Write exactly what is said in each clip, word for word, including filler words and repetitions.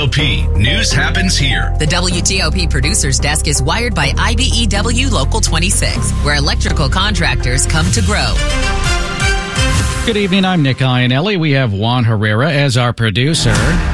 O P. News happens here. The W T O P producer's desk is wired by I B E W Local twenty-six, where electrical contractors come to grow. Good evening, I'm Nick Iannelli. We have Juan Herrera as our producer.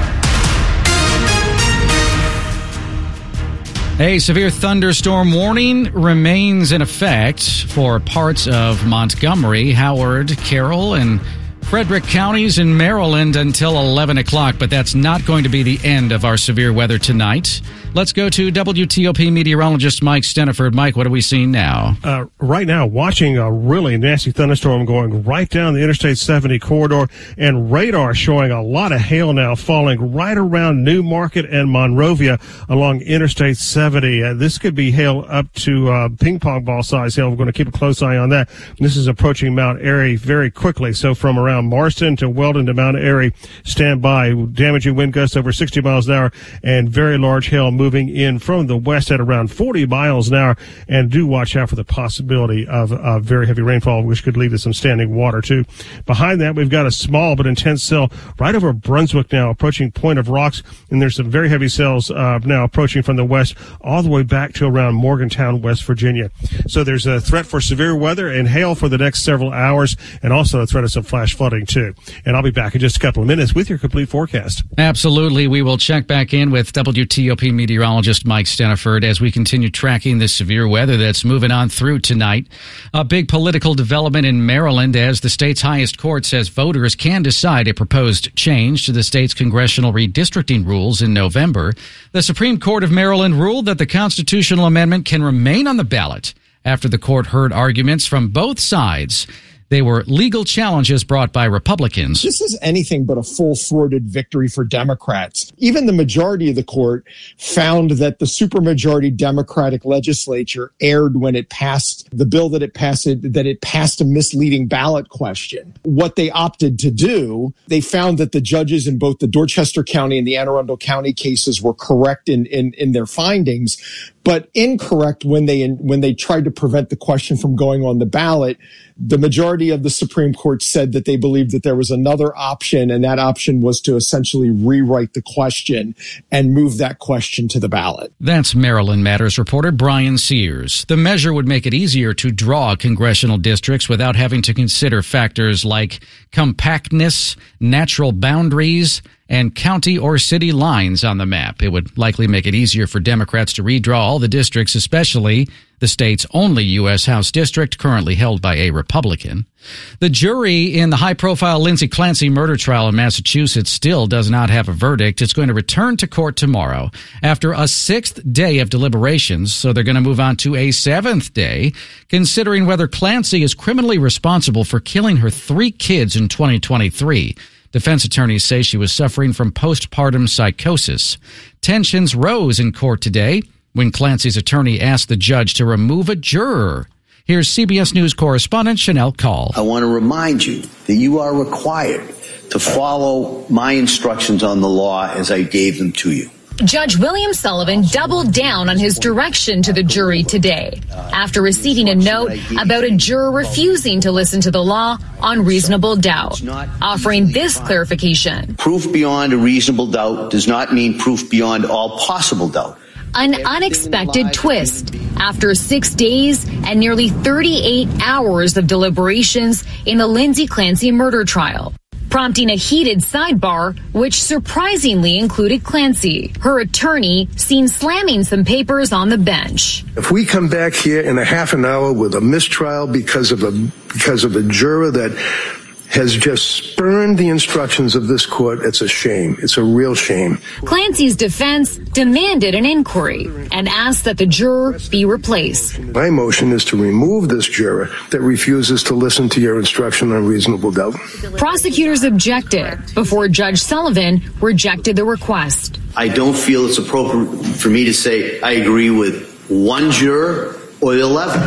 A severe thunderstorm warning remains in effect for parts of Montgomery, Howard, Carroll, and Frederick counties in Maryland until eleven o'clock, but that's not going to be the end of our severe weather tonight. Let's go to W T O P meteorologist Mike Steniford. Mike, what are we seeing now? Uh, right now, watching a really nasty thunderstorm going right down the Interstate seventy corridor, and radar showing a lot of hail now falling right around New Market and Monrovia along Interstate seventy. Uh, this could be hail up to uh, ping pong ball size hail. We're going to keep a close eye on that. This is approaching Mount Airy very quickly. So from around Marston to Weldon to Mount Airy, stand by. Damaging wind gusts over sixty miles an hour and very large hail moving in from the west at around forty miles an hour. And do watch out for the possibility of uh, very heavy rainfall, which could lead to some standing water too. Behind that, we've got a small but intense cell right over Brunswick now, approaching Point of Rocks. And there's some very heavy cells uh, now approaching from the west all the way back to around Morgantown, West Virginia. So there's a threat for severe weather and hail for the next several hours, and also a threat of some flash flooding too. And I'll be back in just a couple of minutes with your complete forecast. Absolutely. We will check back in with W T O P meteorologist Mike Steniford as we continue tracking the severe weather that's moving on through tonight. A big political development in Maryland as the state's highest court says voters can decide a proposed change to the state's congressional redistricting rules in November. The Supreme Court of Maryland ruled that the constitutional amendment can remain on the ballot after the court heard arguments from both sides. They were legal challenges brought by Republicans. This is anything but a full-throated victory for Democrats. Even the majority of the court found that the supermajority Democratic legislature erred when it passed the bill that it passed, that it passed a misleading ballot question. What they opted to do, they found that the judges in both the Dorchester County and the Anne Arundel County cases were correct in, in, in their findings, but incorrect when they when they tried to prevent the question from going on the ballot. The majority of the Supreme Court said that they believed that there was another option, and that option was to essentially rewrite the question and move that question to the ballot. That's Maryland Matters reporter Brian Sears. The measure would make it easier to draw congressional districts without having to consider factors like compactness, natural boundaries, and county or city lines on the map. It would likely make it easier for Democrats to redraw all the districts, especially the state's only U S House district currently held by a Republican. The jury in the high-profile Lindsay Clancy murder trial in Massachusetts still does not have a verdict. It's going to return to court tomorrow after a sixth day of deliberations, so they're going to move on to a seventh day, considering whether Clancy is criminally responsible for killing her three kids in twenty twenty-three. Defense attorneys say she was suffering from postpartum psychosis. Tensions rose in court today when Clancy's attorney asked the judge to remove a juror. Here's C B S News correspondent Chanel Call. I want to remind you that you are required to follow my instructions on the law as I gave them to you. Judge William Sullivan doubled down on his direction to the jury today after receiving a note about a juror refusing to listen to the law on reasonable doubt, offering this clarification. Proof beyond a reasonable doubt does not mean proof beyond all possible doubt. An unexpected twist after six days and nearly thirty-eight hours of deliberations in the Lindsay Clancy murder trial, prompting a heated sidebar, which surprisingly included Clancy, her attorney, seen slamming some papers on the bench. If we come back here in a half an hour with a mistrial because of a because of a juror that has just spurned the instructions of this court, it's a shame. It's a real shame. Clancy's defense demanded an inquiry and asked that the juror be replaced. My motion is to remove this juror that refuses to listen to your instruction on reasonable doubt. Prosecutors objected before Judge Sullivan rejected the request. I don't feel it's appropriate for me to say I agree with one juror or eleven.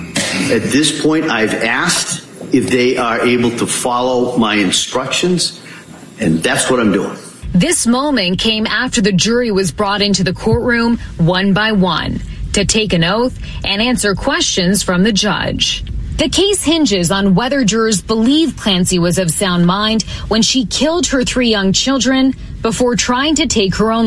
At this point, I've asked if they are able to follow my instructions, and that's what I'm doing. This moment came after the jury was brought into the courtroom one by one to take an oath and answer questions from the judge. The case hinges on whether jurors believe Clancy was of sound mind when she killed her three young children before trying to take her own